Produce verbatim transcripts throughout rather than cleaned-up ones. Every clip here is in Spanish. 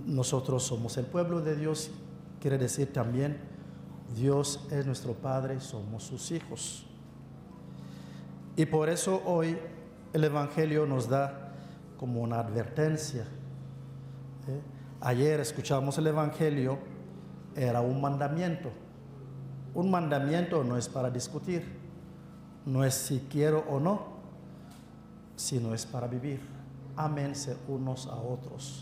nosotros somos el pueblo de Dios, quiere decir también Dios es nuestro Padre, somos sus hijos. Y por eso hoy el Evangelio nos da como una advertencia. ¿eh? Ayer escuchamos el Evangelio, era un mandamiento. Un mandamiento no es para discutir, no es si quiero o no, sino es para vivir. Ámense unos a otros.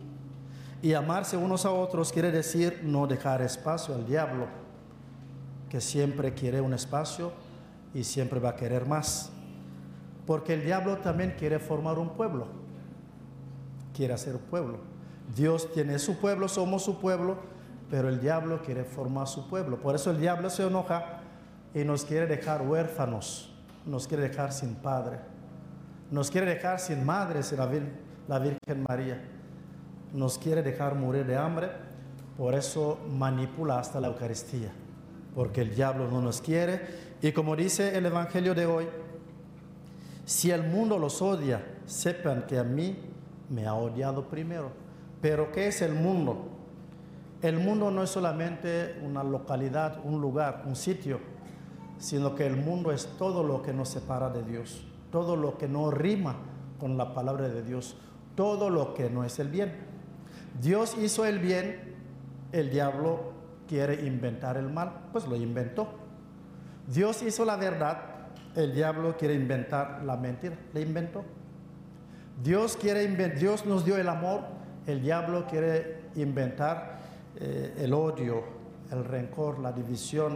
Y amarse unos a otros quiere decir no dejar espacio al diablo, que siempre quiere un espacio y siempre va a querer más. Porque el diablo también quiere formar un pueblo, quiere hacer un pueblo. Dios tiene su pueblo, somos su pueblo, pero el diablo quiere formar su pueblo. Por eso el diablo se enoja y nos quiere dejar huérfanos, nos quiere dejar sin padre, nos quiere dejar sin madre, sin la, Vir la Virgen María, nos quiere dejar morir de hambre. Por eso manipula hasta la Eucaristía, porque el diablo no nos quiere. Y como dice el Evangelio de hoy, si el mundo los odia, sepan que a mí me ha odiado primero. Pero ¿qué es el mundo? El mundo no es solamente una localidad, un lugar, un sitio, sino que el mundo es todo lo que nos separa de Dios, todo lo que no rima con la palabra de Dios, todo lo que no es el bien. Dios hizo el bien, el diablo quiere inventar el mal, pues lo inventó. Dios hizo la verdad, el diablo quiere inventar la mentira, la inventó. Dios, quiere inventar, Dios nos dio el amor, el diablo quiere inventar eh, el odio, el rencor, la división.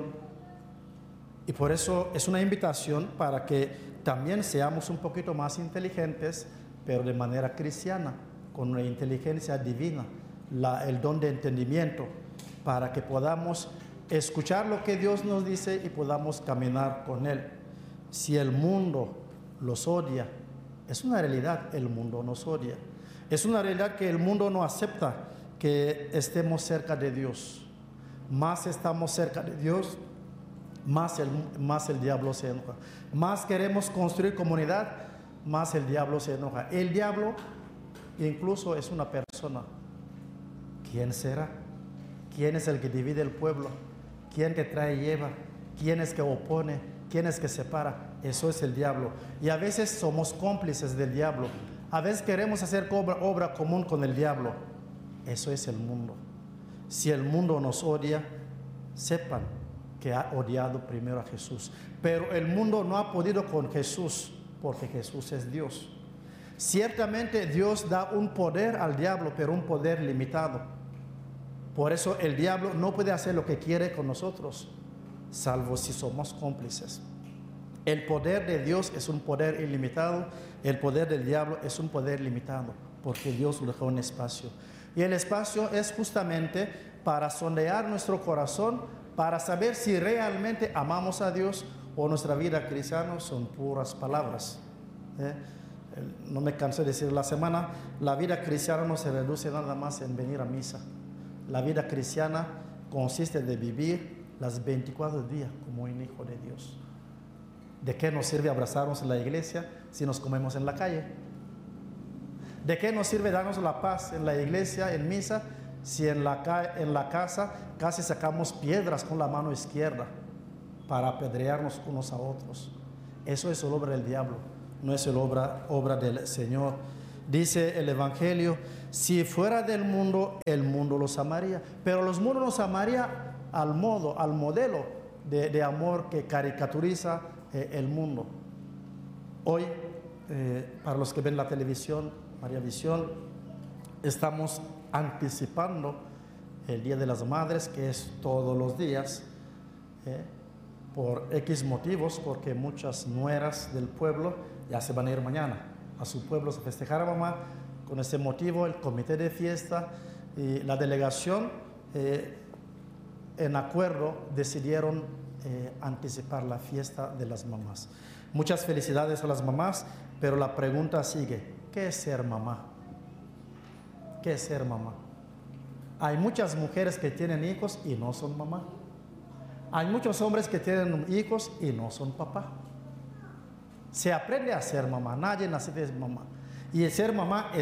Y por eso es una invitación para que también seamos un poquito más inteligentes, pero de manera cristiana, con una inteligencia divina, la, el don de entendimiento, para que podamos escuchar lo que Dios nos dice y podamos caminar con Él. Si el mundo los odia, es una realidad, el mundo nos odia. Es una realidad que el mundo no acepta que estemos cerca de Dios. Más estamos cerca de Dios, más el, más el diablo se enoja. Más queremos construir comunidad, más el diablo se enoja. El diablo incluso es una persona. ¿Quién será? ¿Quién es el que divide el pueblo? ¿Quién que trae y lleva? ¿Quién es que opone? ¿Quién es que separa? Eso es el diablo. Y a veces somos cómplices del diablo. A veces queremos hacer obra, obra común con el diablo. Eso es el mundo. Si el mundo nos odia, sepan que ha odiado primero a Jesús. Pero el mundo no ha podido con Jesús, porque Jesús es Dios. Ciertamente Dios da un poder al diablo, pero un poder limitado. Por eso el diablo no puede hacer lo que quiere con nosotros, salvo si somos cómplices. El poder de Dios es un poder ilimitado, el poder del diablo es un poder limitado, porque Dios lo dejó un espacio. Y el espacio es justamente para sondear nuestro corazón, para saber si realmente amamos a Dios o nuestra vida cristiana son puras palabras. ¿Eh? No me cansé de decir la semana, la vida cristiana no se reduce nada más en venir a misa. La vida cristiana consiste de vivir las veinticuatro días como un hijo de Dios. ¿De qué nos sirve abrazarnos en la iglesia si nos comemos en la calle? ¿De qué nos sirve darnos la paz en la iglesia, en misa, si en la, en la casa casi sacamos piedras con la mano izquierda para apedrearnos unos a otros? Eso es obra del diablo, no es obra, obra del Señor. Dice el Evangelio, si fuera del mundo, el mundo los amaría. Pero los mundos los amaría al modo, al modelo de, de amor que caricaturiza eh, el mundo. Hoy, eh, para los que ven la televisión, María Visión, estamos anticipando el Día de las Madres, que es todos los días, eh, por X motivos, porque muchas nueras del pueblo ya se van a ir mañana a su pueblo a festejar a mamá. Con ese motivo, el comité de fiesta y la delegación, eh, en acuerdo, decidieron eh, anticipar la fiesta de las mamás. Muchas felicidades a las mamás, pero la pregunta sigue, ¿qué es ser mamá? ¿Qué es ser mamá? Hay muchas mujeres que tienen hijos y no son mamá. Hay muchos hombres que tienen hijos y no son papá. Se aprende a ser mamá, nadie nace de mamá. Y el ser mamá